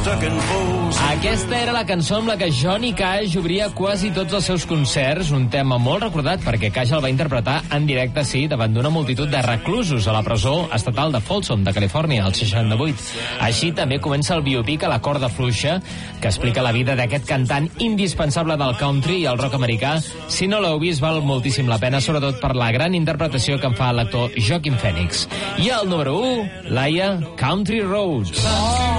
Aquesta era la cançó amb la que Johnny Cash obria quasi tots els seus concerts, un tema molt recordat perquè Cash el va interpretar en directe, sí, davant d'una multitud de reclusos a la presó estatal de Folsom, de Califòrnia, al 68. Així també comença el biopic A la corda fluixa, que explica la vida d'aquest cantant indispensable del country i el rock americà. Si no l'heu vist, val moltíssim la pena, sobretot per la gran interpretació que en fa l'actor Joaquin Phoenix. I al número 1, Laia, Country Roads.